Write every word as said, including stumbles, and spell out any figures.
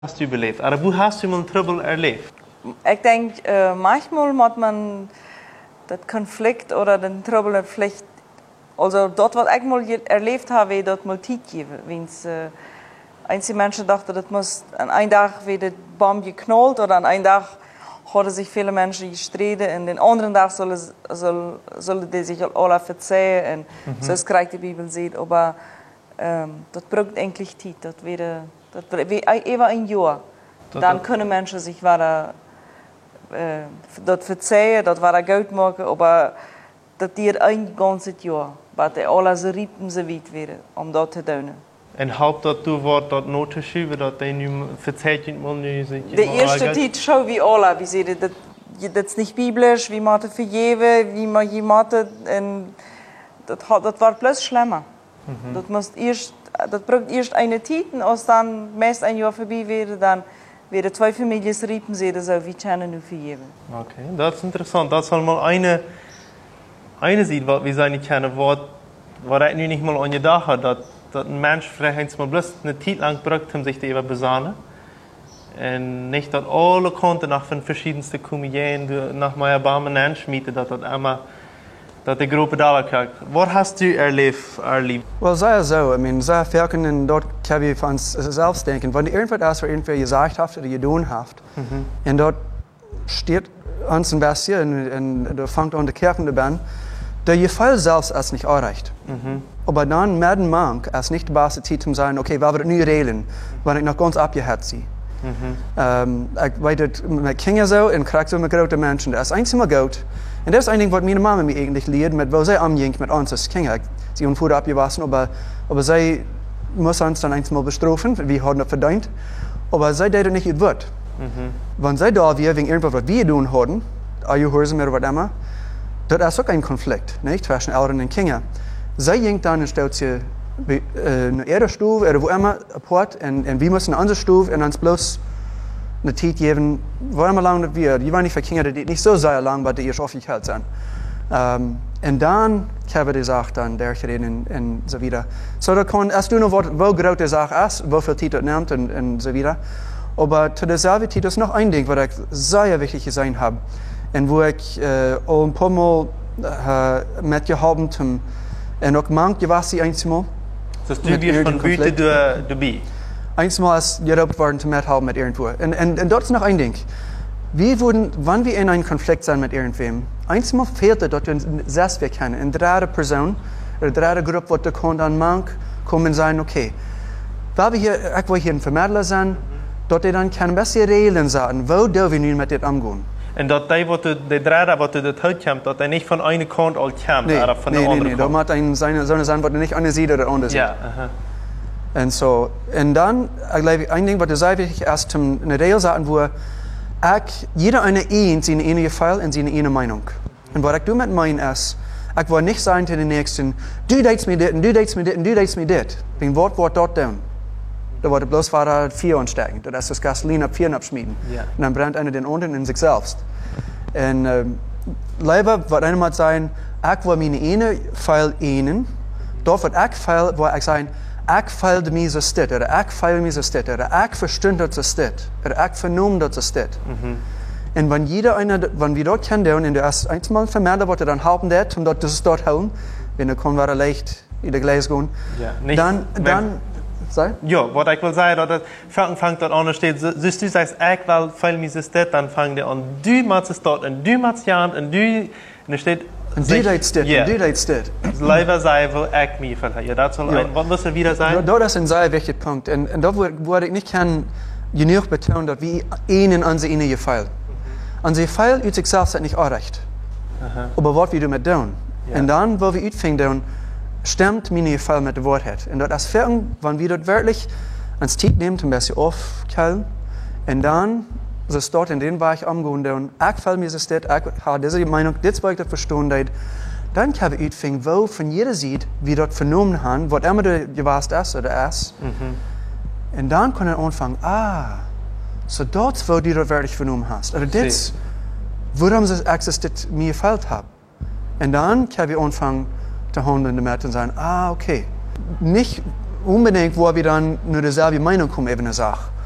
Hast du überlebt? Aber wo hast du mal Trouble erlebt? Ich denke, äh, manchmal muss man den Konflikt oder den Trouble vielleicht, also dort, was ich mal erlebt habe, dort mal Zeit geben. Wenn äh, einige Menschen dachten, das muss an einem Tag wieder die Bombe geknallt oder an einem Tag haben sich viele Menschen gestritten und den anderen Tag sollen soll, soll die sich alle verzeihen und mhm. so es kriegt die Bibel sieht. Aber ähm, das braucht eigentlich Zeit. Das wieder Das über ein Jahr. Dann können Menschen sich weiter äh, dort verzeihen, dort weiter Geld machen, aber das dauert ein ganzes Jahr, weil die alle so rippen so weit werden, um das zu tun. Und haupt dat du wordt dat nooit te schuiven, dat hij nu verzeiht je mal nu zit. De eerste tijd zo wie alle, wie zeggen dat dat is niet biblisch, wie moet het vergeven, wie moet je moet het en dat dat wordt plus schlimmer. Mm-hmm. Dat moest eerst Dat braucht erst eine Zeit, und als dann meist ein Jahr vorbei wäre, dann werden zwei Familien riepen sie das auch wie Channel nur vergeben. Okay, das ist interessant. Das soll mal eine, eine sieht, was wir seine kennen, was, was er nicht mal an gedacht hat, dass, dass ein Mensch vielleicht mal bloß eine Zeit lang braucht, um sich zu besanen. Und nicht, dass alle konnten nach von verschiedensten Komödien, nach meiner Barmen anschmieden, dass das einmal dat de groepen daar kijkt. Wat hast du erlebt, Arlie? Wel, sehr so. I mean, sehr viel können dort kann ich von selbst denken. Wenn irgendwas, was irgendwer gesagt hat oder getan hat, mhm. und dort steht uns ein bisschen und, und da fängt an die Kirchen zu bauen, der Gefall selbst ist nicht erreicht. Mhm. Aber dann merken man, es nicht die beste Zeit zu sein, okay, weil wir nicht reden, weil ich noch ganz abgehört sie. Mhm. Um, ich weiß, mit Kindern so und kriege so mit großen Menschen, das ist einmal gut. Und das ist ein Ding, was meine Mama mir eigentlich lehrt, mit wo sie umging mit uns als Kinder. Sie haben vorher abgewaschen, aber, aber sie muss uns dann einmal bestrafen, wir haben das verdient. Aber sie dürfen nicht ihr Wort. Mhm. Wenn sie da wäre, wegen irgendwas, was wir tun haben, Ayuhursen oder was immer, das ist auch ein Konflikt, nicht, zwischen Eltern und Kindern. Sie ging dann und stellt sie in äh, ihrer Stufe oder wo immer apart und, und wir müssen in unsere Stufe und uns bloß eine Zeit geben, wo immer lang das wird. Die waren nicht für Kinder, die nicht so sehr lang, aber die erst aufgehört sind. Um, und dann haben die Sache dann durchreden und, und so weiter. So, da kann, erst du noch, wo groß die Sache ist, wie viel Zeit das nimmt und, und so weiter. Aber zu derselben Zeit ist noch ein Ding, was ich sehr wichtig gesehen habe. Und wo ich äh, auch ein paar Mal äh, mitgeholfen habe. Und auch manche was sie einmal. Das du wirst von Büte dabei. Einmal ist gerobt worden zu mithelfen mit irgendwo. Und, und, und dort ist noch ein Ding. Wir würden, wenn wir in einem Konflikt sind mit irgendwem, einmal fehlt es, dass wir selbst wir kennen. Eine dritte Person, eine dritte Gruppe, die kann dann manch kommen und sagen, okay, weil wir hier, ich will hier ein Vermittler sein, dass die dann keine bessere Regeln sagen, wo dürfen wir nun mit dem umgehen. Und dass die, was die dritte, was du dort kommt, dass der nicht von einer Kant all kommt, nee, aber von nee, der nee, anderen nee, da muss ein seine Sonne sein, was nicht eine sieht oder andere sieht. Ja, aha. Und so, und dann, ich glaube, ein Ding, was sehr wichtig ist, eine Regel sagen, wo ich, jeder eine ein seine eigene Fall und seine eigene Meinung. Und was ich damit meine ist, ich will nicht sagen zu den Nächsten, du denkst mir das, und du denkst mir das, und du denkst mir das. Wenn Wort, Wort dort down. Da wollte bloß Vater vier anstecken. Da ist das Gasolin ab vier abschmieden. Ja. Und dann brennt einer den anderen in sich selbst. Und ähm, lieber, was einer mal sagen, ich will meine eine Fall einen, dort wird ich Fall, wo ich sagen, ich fall mir so steht, oder ich fall mir so steht, oder ich verstehe das so steht, oder ich vernommen das so steht. Mhm. Und wenn jeder einer, wenn wir dort kennen, und der erst einmal vermeldet wird, dann halten das, und dort, das ist dort holen, wenn er kommt, war er leicht in der Gleis gehen, ja, nicht, dann, dann, sei? Ja, was ich will sagen, dass fangt fängt dort an, steht, so, du sagst, ich will fall mir so steht, dann fangen die an, du machst es dort, und du machst ja, und du, und es steht, und du denkst das, und du denkst das. Leider sei, wo ich mich verhalte. Ja, das soll ja. Ein, was muss er wieder sein? Da, das ist ein sehr wichtiger Punkt. Und, und da würde ich nicht kann, genug betonen, dass wir ihnen an sie ihnen gefallen. Mhm. An sie gefallen, ut sich selbst nicht erreicht. Aha. Aber was wir damit tun. Ja. Und dann, wo wir utfinden, stimmt meine Gefallen mit dem Wort hat. Und das ist wenn wir dort wirklich ans Tief nehmen, ein bisschen aufkallen, und dann, so ist dort in den Bereich umgehen, und ich fall mir das, ich habe diese Meinung, das wollte ich verstehen, dann kann ich utfinden, wo von jeder sieht, wie dort vernommen haben, was immer du gewusst ist oder ist. Mhm. Und dann kann er anfangen, ah, so dort, wo du dort wirklich vernommen hast. Oder das, worum es existiert, mir gefällt hat. Und dann kann wir anfangen, zu handeln damit und sagen, ah, okay. Nicht unbedingt, wo wir dann nur dieselbe Meinung kommen, eben eine Sache.